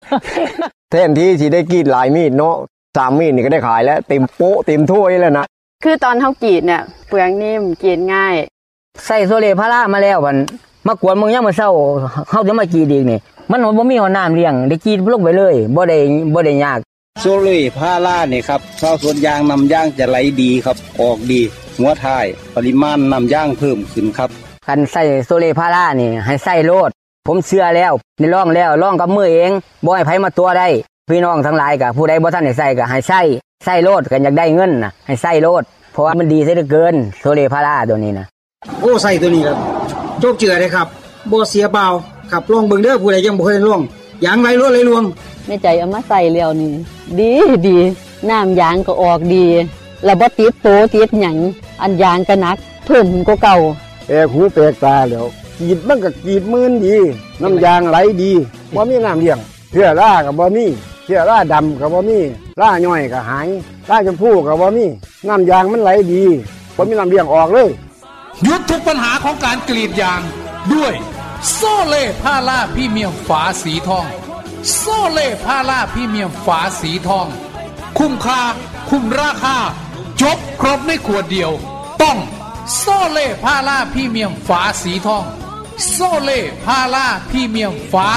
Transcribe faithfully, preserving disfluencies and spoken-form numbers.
แทนที่สิได้กรีดหลายมีดเนาะสามมีดนี่ก็ได้ขายแล้วเต็มโป๊ะเต็มถ้วยแล้วนะคือตอนเฮากรีดเนี่ยเปลือกนิ่มกรีดง่ายใส่โซเลพารามาแล้วมันมากวนมึงยังมาเศร้าเฮาจะมากรีดอีกนี่มันบ่มีหัวน้ำเลี้ยงได้กรีดลงไปเลยบ่ได้บ่ได้ยากโซเลพาราเนี่ยครับชาวสวนยางนำยางจะไหลดีครับออกดีหัวท้ายปริมาณนำยางเพิ่มขึ้นครับคันใส่โซเลพารานี่ให้ใส่โลดผมเชื่อแล้วได้ลองแล้วลองกับมือเองบ่ให้ไผมาตัวได้พี่น้องทั้งหลายก็ผู้ใดบ่ทันได้ใส่ก็ให้ใส่ใส่โลดกันอยากได้เงินน่ะให้ใส่โลดเพราะว่ามันดีซะเหลือเกินโซเลพาราตัวนี้นะโอ้ใส่ตัวนี้ครับโชคเจือเลยครับบ่เสียเปล่าครับลองเบิ่งเด้อผู้ใดยังบ่เคยลองยางไหลรวดไหลรวงแม่ใจเอามาใส่แล้วนี่ดีดีน้ำยางก็ออกดีแล้วบ่ติดโตติดหยังอันยางก็หนักเพิ่มกว่าเก่าแปลกหูแปลกตาแล้วกรีดมันก็กรีดมื่นดีน้ำยางไหลดีบ่มีน้ำเลี้ยงเชื้อราก็บ่มีเชื้อราดำก็บ่มีราย่อยก็หายราชมพูก็บ่มีน้ำยางมันไหลดีบ่มีน้ำเลี้ยงออกเลยหยุดทุกปัญหาของการกรีดยางด้วยโซเล่พาราพรีเมียมฝาสีทองโซเล่พาราพรีเมียมฝาสีทองคุ้มค่าคุ้มราคาจบครบในขวดเดียวต้องโซเล่พาราพรีเมียมฝาสีทองโซเล่พาราพรีเมียมฝา